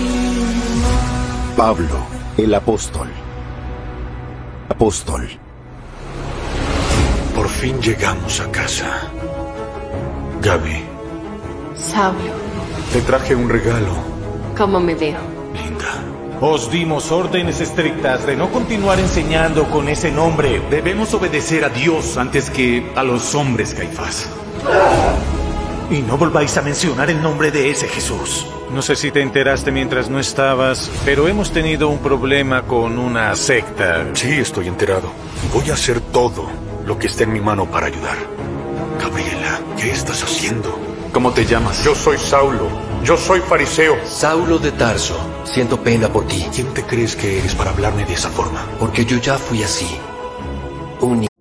Pablo, el apóstol. Por fin llegamos a casa. Gaby, Saulo, te traje un regalo, ¿cómo me veo? linda. Os dimos órdenes estrictas de no continuar enseñando con ese nombre. Debemos obedecer a Dios antes que a los hombres, Caifás. Y no volváis a mencionar el nombre de ese Jesús. No sé si te enteraste mientras no estabas, pero hemos tenido un problema con una secta. Sí, estoy enterado. Voy a hacer todo lo que esté en mi mano para ayudar. Gabriela, ¿qué estás haciendo? ¿Cómo te llamas? Yo soy Saulo. Yo soy fariseo. Saulo de Tarso, siento pena por ti, ¿Quién te crees que eres para hablarme de esa forma? porque yo ya fui así.